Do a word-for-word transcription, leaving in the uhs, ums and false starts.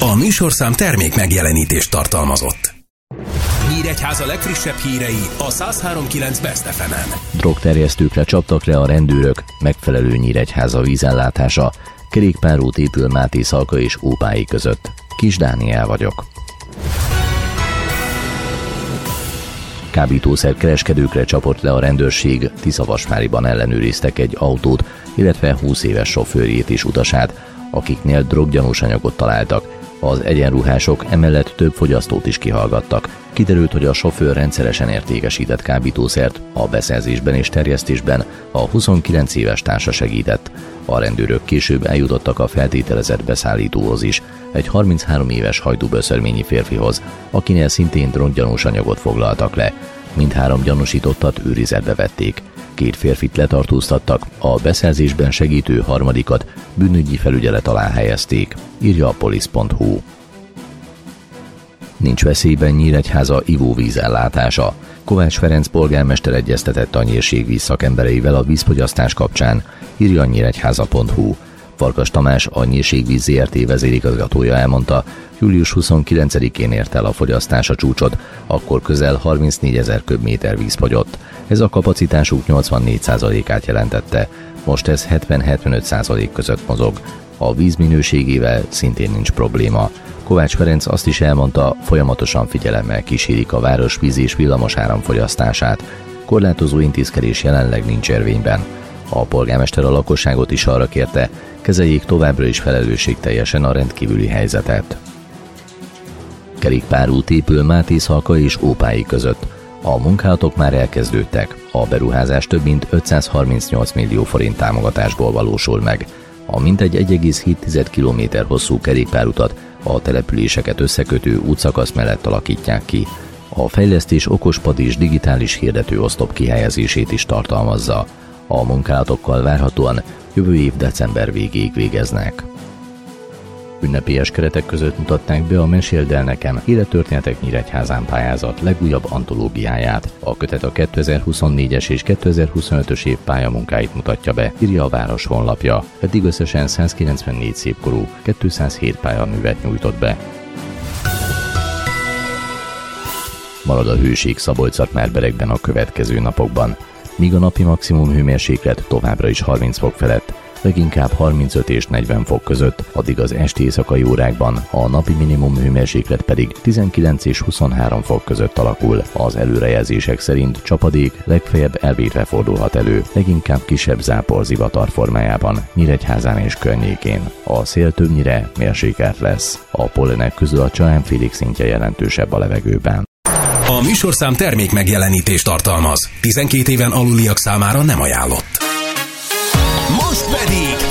A műsorszám termék megjelenítést tartalmazott. Nyíregyháza legfrissebb hírei a száz három kilenc Best ef emen. Drogterjesztőkre csaptak le a rendőrök, megfelelő Nyíregyháza vízellátása, kerékpárút épül Máté Szalka és Ópályi között. Kis Dániel vagyok. Kábítószer kereskedőkre csapott le a rendőrség, Tiszavasváriban ellenőriztek egy autót, illetve húsz éves sofőrjét és utasát, akiknél droggyanús anyagot találtak. Az egyenruhások emellett több fogyasztót is kihallgattak. Kiderült, hogy a sofőr rendszeresen értékesített kábítószert, a beszerzésben és terjesztésben a huszonkilenc éves társa segített. A rendőrök később eljutottak a feltételezett beszállítóhoz is, egy harminchárom éves hajdúböszörményi férfihoz, akinél szintén droggyanús anyagot foglaltak le. Mindhárom gyanúsítottat őrizetbe vették. Két férfit letartóztattak, a beszerzésben segítő harmadikat bűnügyi felügyelet alá helyezték, írja a polisz pont hu. Nincs veszélyben Nyíregyháza ivóvíz ellátása. Kovács Ferenc polgármester egyeztetett a nyírségvíz szakembereivel a vízfogyasztás kapcsán, írja a nyíregyháza pont hu. Farkas Tamás, a Nyírségvíz zé er té vezérigazgatója elmondta, július huszonkilencedikén ért el a fogyasztás a csúcsot, akkor közel harmincnégyezer köbméter víz fogyott. Ez a kapacitásuk nyolcvannégy százalékát jelentette, most ez hetven-hetvenöt százalék között mozog. A víz minőségével szintén nincs probléma. Kovács Ferenc azt is elmondta, folyamatosan figyelemmel kísérik a város víz és villamos áramfogyasztását. Korlátozó intézkedés jelenleg nincs érvényben. A polgármester a lakosságot is arra kérte, kezeljék továbbra is felelősségteljesen a rendkívüli helyzetet. Kerékpárút épül Máté Szalka és Ópályi között. A munkálatok már elkezdődtek, a beruházás több mint ötszázharmincnyolc millió forint támogatásból valósul meg. A mintegy egy egész hét kilométer hosszú kerékpárutat a településeket összekötő útszakasz mellett alakítják ki. A fejlesztés okospad és digitális hirdetőoszlop kihelyezését is tartalmazza. A munkálatokkal várhatóan jövő év december végéig végeznek. Ünnepélyes keretek között mutatták be a Meséld el nekem Élettörténetek Nyíregyházán pályázat legújabb antológiáját. A kötet a kétezer-huszonnégyes és kétezer-huszonötös év pályamunkáit mutatja be, írja a város honlapja. Eddig összesen százkilencvennégy szépkorú, kétszázhét pályaművet nyújtott be. Marad a hőség Szabolcs-Szatmár-Berekben a következő napokban. Míg a napi maximum hőmérséklet továbbra is harminc fok felett, leginkább harmincöt és negyven fok között, addig az esti éjszakai órákban a napi minimum hőmérséklet pedig tizenkilenc és huszonhárom fok között alakul. Az előrejelzések szerint csapadék legfeljebb elvétve fordulhat elő, leginkább kisebb záporzivatar formájában, Nyíregyházán és környékén. A szél többnyire mérsékelt lesz. A pollenek közül a csaánfélék szintje jelentősebb a levegőben. A műsorszám termék megjelenítést tartalmaz. tizenkét éven aluliak számára nem ajánlott. Most pedig